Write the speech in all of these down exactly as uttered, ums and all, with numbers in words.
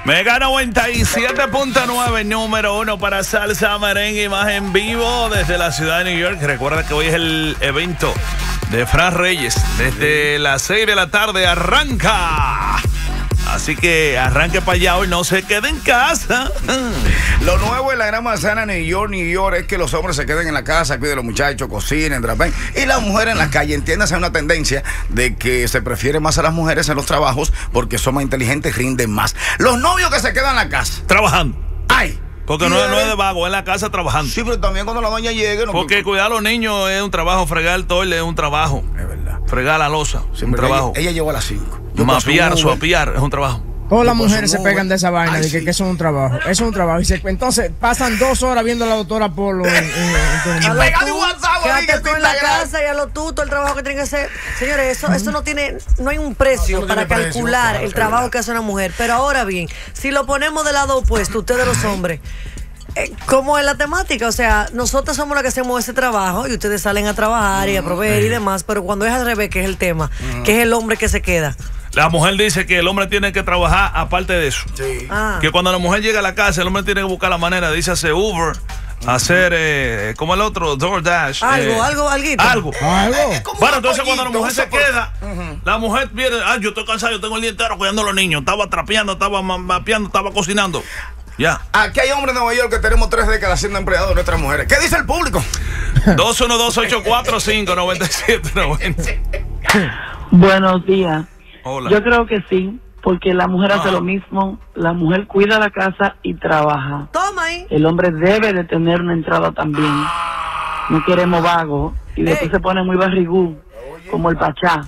Mega noventa y siete punto nueve, número uno para salsa, merengue y más en vivo desde la ciudad de New York. Recuerda que hoy es el evento de Fran Reyes. Desde las seis de la tarde arranca. Así que arranque para allá hoy, no se quede en casa. Lo nuevo en la Gran Manzana, New York, New York, es que los hombres se queden en la casa, cuiden a los muchachos, cocinen, trapen. Y las mujeres en la calle, entiéndase una tendencia de que se prefiere más a las mujeres en los trabajos porque son más inteligentes, rinden más. Los novios que se quedan en la casa. Trabajando. ¡Ay! Porque no, no es de vago, es en la casa trabajando. Sí, pero también cuando la doña llegue. No, porque cuidar a los niños es un trabajo, fregar el toile es un trabajo. Es verdad. Fregar la losa, es un trabajo. Ella, ella llegó a las cinco. Mapear, suapiar, es un trabajo. Todas las mujeres se pegan de esa vaina, Ay, de que, sí. que eso es un trabajo. Eso es un trabajo. Y se, entonces pasan dos horas viendo a la doctora Polo. En, en, en, en, Quédate tú en la casa y a lo tú, todo el trabajo que tiene que hacer. Señores, eso, eso no tiene, no hay un precio no, no para calcular precio, el trabajo verdad. que hace una mujer. Pero ahora bien, si lo ponemos del lado opuesto, ustedes los hombres, eh, ¿cómo es la temática? O sea, nosotros somos los que hacemos ese trabajo y ustedes salen a trabajar y a proveer y demás, pero cuando es al revés, que es el tema, que es el hombre que se queda. La mujer dice que el hombre tiene que trabajar aparte de eso. Sí. Ah. Que cuando la mujer llega a la casa, el hombre tiene que buscar la manera, dice, hacer Uber, uh-huh. hacer, eh, como el otro, DoorDash. Algo, eh, algo, alguito. Algo. Algo. Bueno, entonces cuando la mujer se queda, uh-huh. la mujer viene, ah, yo estoy cansado, yo tengo el día entero cuidando a los niños. Estaba trapeando, estaba mapeando, estaba cocinando. Ya. Aquí hay hombres en Nueva York que tenemos tres décadas siendo empleados de nuestras mujeres. ¿Qué dice el público? dos uno dos, ocho cuatro cinco, nueve siete nueve cero. Buenos días. Hola. Yo creo que sí, porque la mujer ah. hace lo mismo. La mujer cuida la casa y trabaja. Toma ahí. El hombre debe de tener una entrada también. No queremos vagos. Y después Ey. se pone muy barrigú, como el pachá.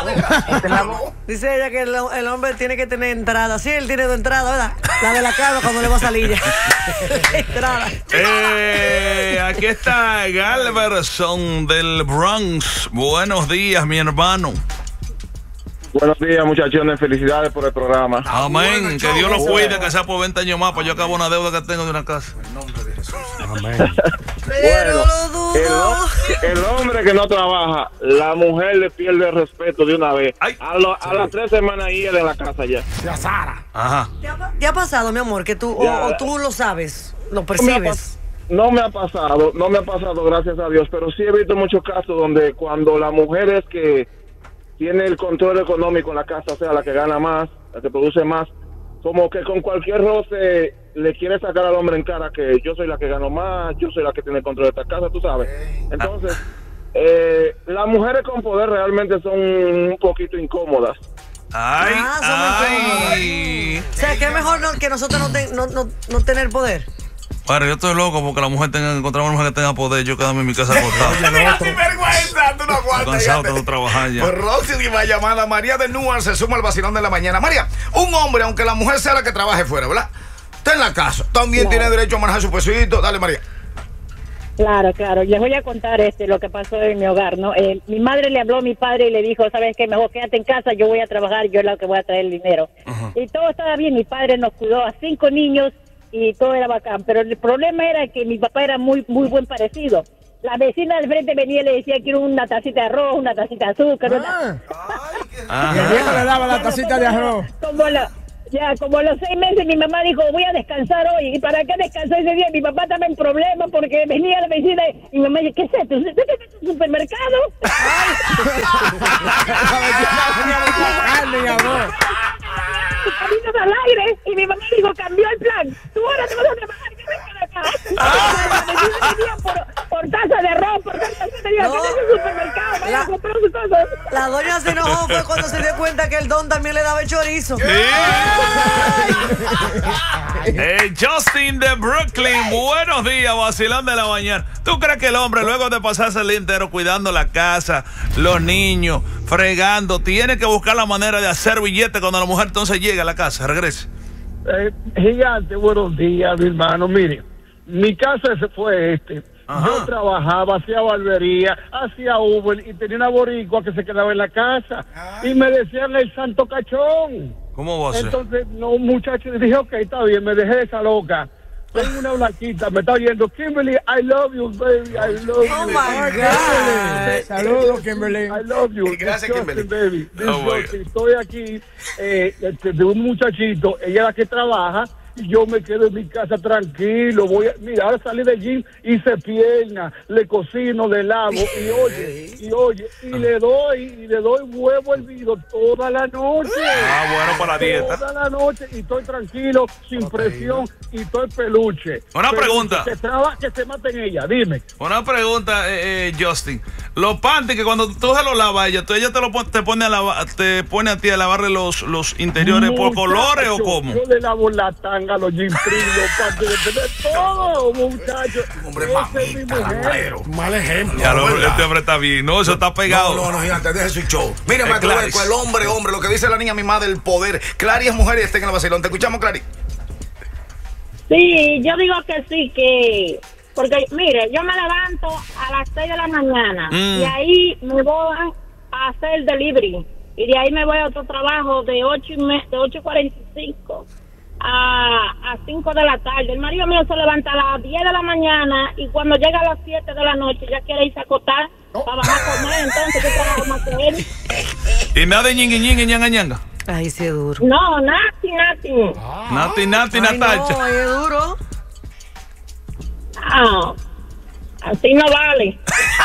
Dice ella que el, el hombre tiene que tener entrada. Sí, él tiene dos entradas, ¿verdad? La de la cara cuando le va a salir ya. Entrada. Eh, aquí está Galverson del Bronx. Buenos días, mi hermano. Buenos días, muchachones. Felicidades por el programa. Amén. Bueno, que Dios lo bueno. cuide, que sea por veinte años más, pues yo acabo una deuda que tengo de una casa. En nombre de Jesús. Amén. Pero Bueno, lo dudo. El, el hombre que no trabaja, la mujer le pierde el respeto de una vez. Ay. A, lo, a las tres semanas y de la casa ya. Ya Sara. Ajá. ¿Te ha, te ha pasado, mi amor, que tú, Ya. o, o tú lo sabes, lo No me, ha, percibes? no me ha pasado, no me ha pasado, gracias a Dios, pero sí he visto muchos casos donde cuando la mujer es que tiene el control económico en la casa, o sea, la que gana más, la que produce más, como que con cualquier roce le quiere sacar al hombre en cara que yo soy la que gano más, yo soy la que tiene el control de esta casa, tú sabes. Entonces, eh, las mujeres con poder realmente son un poquito incómodas. Ay, Ah, somos ay. O sea, que es mejor no, que nosotros no, ten- no, no, no tener poder. Padre, yo estoy loco porque la mujer tenga encontrar una mujer que tenga poder. Yo quedarme en mi casa acostado. Mira, sin vergüenza, tú no Estoy aguantas. cansado, fíjate. tengo que trabajar ya. Próxima llamada, María de Newark se suma al vacilón de la mañana. María, un hombre, aunque la mujer sea la que trabaje fuera, ¿verdad? Está en la casa, también Claro. tiene derecho a manejar su pesito. Dale, María. Claro, claro. Les voy a contar este lo que pasó en mi hogar, ¿no? Eh, mi madre le habló a mi padre y le dijo, ¿sabes qué? Mejor quédate en casa, yo voy a trabajar, yo es la que voy a traer el dinero. Ajá. Y todo estaba bien, mi padre nos cuidó a cinco niños y todo era bacán. Pero el problema era que mi papá era muy muy buen parecido. La vecina del frente venía y le decía, quiero una tacita de arroz, una tacita de azúcar. Una... Y el viejo le daba la tacita de arroz. Como la... Ya, como a los seis meses mi mamá dijo, voy a descansar hoy. ¿Y para qué descansó ese día? Mi papá estaba en problemas porque venía la vecina y mi mamá dice, ¿qué es esto? ¿Usted está en un supermercado? Caminos al aire. Y mi mamá dijo, cambió el plan. Tú ahora te vas a trabajar, que venga de acá. La vecina venía por, por taza de arroz, por taza de arroz. No. ¿Qué es el supermercado? Vaya La- a comprar sus cosas. La doña se enojó fue cuando se dio cuenta que el don también le daba el chorizo. Eh, Justin de Brooklyn, buenos días, vacilón de la mañana. ¿Tú crees que el hombre, luego de pasarse el día entero cuidando la casa, los niños, fregando, tiene que buscar la manera de hacer billete cuando la mujer entonces llega a la casa, regrese? Eh, gigante, buenos días, mi hermano. Mire, mi casa se fue este. Ajá. Yo trabajaba, hacía barbería, hacía Uber y tenía una boricua que se quedaba en la casa y me decían el santo cachón. ¿Cómo va a ser? Entonces, no, un muchacho, y dije, ok, está bien, me dejé esa loca. Tengo una blanquita, me está oyendo. Kimberly, I love you, baby, I love you. Oh my God. Saludos, Kimberly. I love you. Gracias, This Kimberly. Justin, baby. This Oh, my Justin. Estoy aquí eh, este, de un muchachito, ella es la que trabaja. Y yo me quedo en mi casa tranquilo. Voy a, mira, ahora salí de gym, hice pierna, le cocino, le lavo y oye, y oye, y le doy, y le doy huevo hervido toda la noche. Ah, bueno, para la dieta. Toda la noche y estoy tranquilo, sin presión y estoy peluche. Una Peluche, pregunta. Que, traba, que se maten ella, dime. Una pregunta, eh, eh, Justin. Los panties que cuando tú se los lavas a ella, tú, ella te, lo, pon- te, pone a lavar, te pone a ti a lavarle los, los interiores por Muchacho, colores o cómo? Yo le lavo la tanga, los jeans los panties, de todo, muchachos. Hombre, Esa es mi mamita, mujer. lambrero. Mal ejemplo. Ya lo, ¿verdad? este hombre está bien. No, eso está pegado. No, no, no, gigante, deje su show. Mire, Es maestro, Clarice. Berco, el hombre, hombre, lo que dice la niña mimada del poder. Clary es mujer y está en el vacilón. Te escuchamos, Clary. Sí, yo digo que sí, que... Porque, mire, yo me levanto a las seis de la mañana Mm. y ahí me voy a hacer delivery. Y de ahí me voy a otro trabajo de ocho y me- de ocho cuarenta y cinco a, a cinco de la tarde. El marido mío se levanta a las diez de la mañana y cuando llega a las siete de la noche ya quiere irse a acotar para bajar a comer. Entonces yo trabajo más que él. Y nada de ñingui ñingui ñanga ñanga. Ay, sí es duro. No, nati, nati. Nati, nati, Ay, Natacha. no, es duro. Ah, así no vale.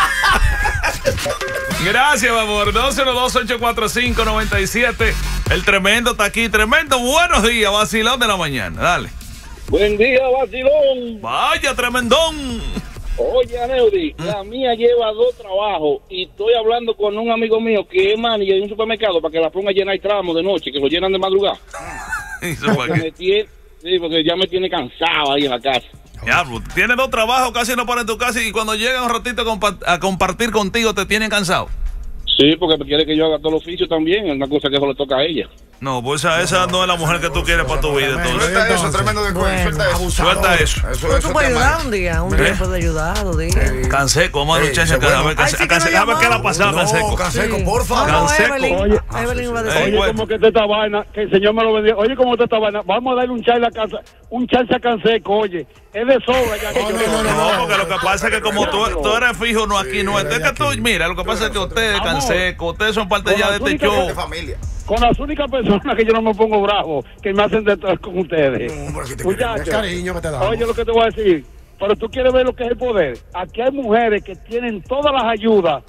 Gracias, mi amor. dos cero dos, ocho cuatro cinco, nueve siete. El tremendo está aquí. Tremendo. Buenos días, vacilón de la mañana. Dale. Buen día, vacilón. Vaya, tremendón. Oye, Aneudi, la mía lleva dos trabajos y estoy hablando con un amigo mío que es manager de un supermercado para que la ponga a llenar tramos de noche, que lo llenan de madrugada. Eso fue Porque que- me tiene, sí, porque ya me tiene cansado ahí en la casa. Diablo, tienes dos trabajos, casi no para en tu casa y cuando llega un ratito a, compa- a compartir contigo te tienen cansado. Sí, porque quiere que yo haga todo el oficio también, es una cosa que eso le toca a ella. No, pues esa, esa no es la mujer que tú quieres para tu vida. Entonces, Suelta eso, tremendo de Bueno, suelta eso. suelta eso. Eso, Pero eso tú puedes está ayudar mal. un día, un ¿Eh? día puedes ayudar, dos días. Cansé, ¿cómo Ey, muchacha? eso Cada bueno. vez Ay, sí que Canseco, no ¿sabes qué le ha llamó. pasado, No, Canseco? Canseco, por No, favor. no, Canseco. Evelyn, Oye, Evelyn va a Ey, decir. Oye, bueno. como que está esta vaina, que el Señor me lo bendiga. Oye, como está esta vaina, vamos a darle un chance a casa, un chance a Canseco, oye, es de sobra ya que No, yo- no, no, No, porque lo que pasa es que como tú, tú eres fijo, no aquí, no. Es que tú, mira, lo que pasa es que ustedes, Amor. Canseco, ustedes son parte Con ya la de este única show. De familia. Con las únicas personas que yo no me pongo bravo, que me hacen de todo con ustedes. No, hombre, que te Muchachos, Es cariño que te damos. oye lo que te voy a decir, pero tú quieres ver lo que es el poder. Aquí hay mujeres que tienen todas las ayudas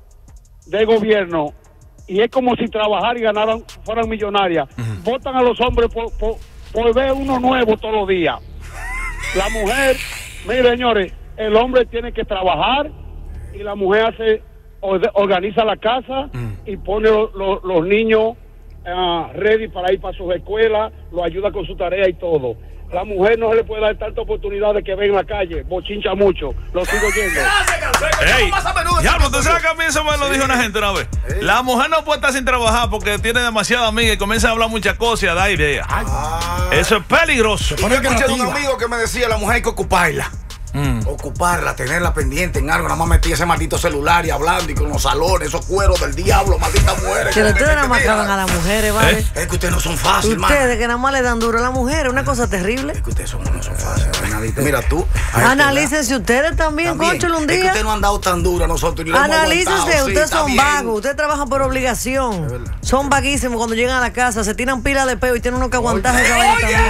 del gobierno y es como si trabajar y ganaran, fueran millonarias. Votan a los hombres por, por, por ver uno nuevo todos los días. La mujer, mire señores, el hombre tiene que trabajar y la mujer hace or- organiza la casa y pone lo- lo- los niños ah, ready para ir para sus escuelas, lo ayuda con su tarea y todo. La mujer no se le puede dar tanta oportunidad de que ve en la calle, bochincha mucho, lo sigo yendo. Ey, diablo, ¿tú sabes que a mí eso me lo dijo una gente una vez? La mujer no puede estar sin trabajar porque tiene demasiada amiga y comienza a hablar muchas cosas y a dar ideas. Eso es peligroso. Yo escuché de un amigo que me decía, la mujer hay que ocuparla. Mm. Ocuparla, tenerla pendiente en algo, nada más metí ese maldito celular y hablando y con los salones, esos cueros del diablo, malditas mujeres. Pero que ustedes me nada más meten, traban a las mujeres, ¿vale? ¿Eh? Es que ustedes no son fáciles, hermano. Ustedes que nada más le dan duro a las mujeres, una cosa terrible. Es que ustedes son, no son fáciles. Nadita. Mira tú. ay, Analícense ustedes también, también. cónchale un Es que día. ustedes no han dado tan duro a nosotros. y le hemos Analícense, aguantado, sí, ustedes está son bien. vagos, ustedes trabajan por obligación. verdad. Son vaguísimos cuando llegan a la casa, se tiran pila de peo y tienen uno que aguantar esa vaina también.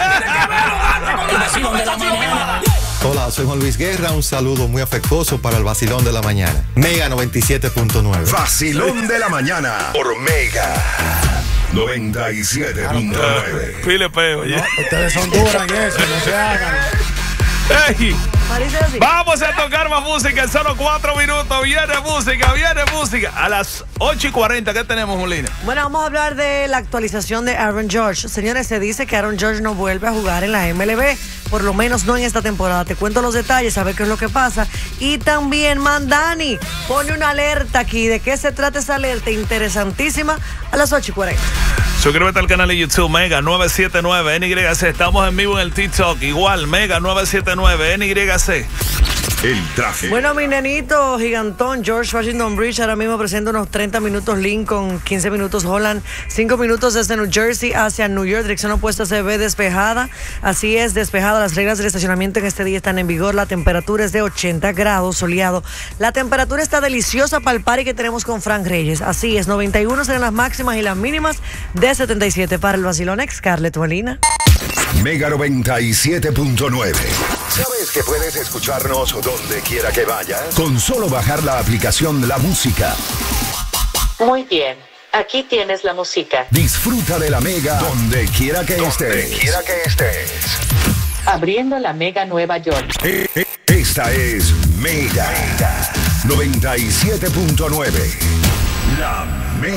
El vacilón de la mañana. Hola, soy Juan Luis Guerra. Un saludo muy afectuoso para el vacilón de la mañana. Mega noventa y siete punto nueve. Vacilón de la mañana por Mega noventa y siete punto nueve. Pile peo, oye. Ustedes son duras en eso, no se hagan. Ey, Marisa, sí. vamos a tocar más música en solo cuatro minutos. Viene música, viene música. A las ocho y cuarenta, ¿qué tenemos, Molina? Bueno, vamos a hablar de la actualización de Aaron George. Señores, se dice que Aaron George no vuelve a jugar en la M L B, por lo menos no en esta temporada. Te cuento los detalles, a ver qué es lo que pasa. Y también Mandani pone una alerta aquí. ¿De qué se trata esa alerta? Interesantísima, a las ocho y cuarenta. Suscríbete al canal de YouTube Mega nueve siete nueve N Y C. Estamos en vivo en el TikTok. Igual, Mega nueve siete nueve N Y C. El tráfico. Bueno, mi nenito gigantón, George Washington Bridge, ahora mismo presenta unos treinta minutos Lincoln, quince minutos Holland, cinco minutos desde New Jersey hacia New York, dirección opuesta se ve despejada. Así es, despejada. Las reglas del estacionamiento en este día están en vigor. La temperatura es de ochenta grados, soleado. La temperatura está deliciosa para el party que tenemos con Frank Reyes. Así es, noventa y uno serán las máximas y las mínimas de setenta y siete para el vacilón. Scarlett Molina. Mega noventa y siete punto nueve. ¿Sabes que puedes escucharnos donde quiera que vayas? Con solo bajar la aplicación La Música. Muy bien, aquí tienes la música. Disfruta de la Mega donde quiera que estés. Donde quiera que estés. Abriendo la Mega Nueva York. Eh, eh, esta es Mega noventa y siete punto nueve. La Mega.